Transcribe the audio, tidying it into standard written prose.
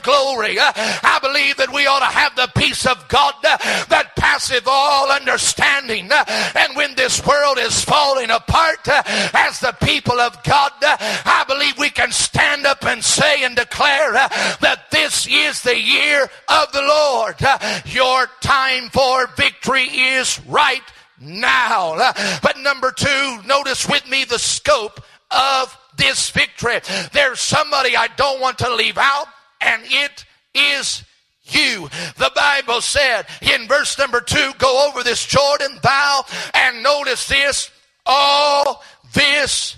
glory. I believe that we ought to have the peace of God that passeth all understanding. And when this world is falling apart, as the people of God, I believe we can stand up and say and declare that this is the year of the Lord. Your time for victory is right now. But number two, notice with me the scope of this victory. There's somebody I don't want to leave out, and it is you. The Bible said in verse number 2, go over this Jordan thou, and notice this, all this